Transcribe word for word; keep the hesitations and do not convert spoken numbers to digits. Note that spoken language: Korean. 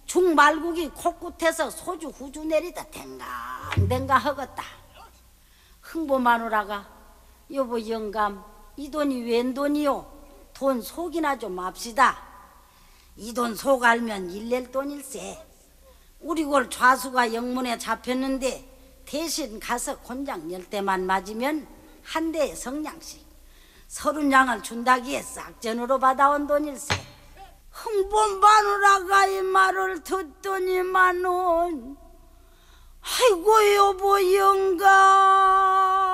중말국이 코끝에서 소주 후주 내리다 댕강댕강 허겄다. 흥보 마누라가 여보 영감 이 돈이 웬 돈이요? 돈 속이나 좀 합시다. 이 돈 속 알면 일낼 돈일세. 우리 골 좌수가 영문에 잡혔는데 대신 가서 곤장 열 대만 맞으면 한 대에 성냥씩 서른 양을 준다기에 싹전으로 받아온 돈일세. 흥보 마누라가 이 말을 듣더니만은 아이고 여보 영감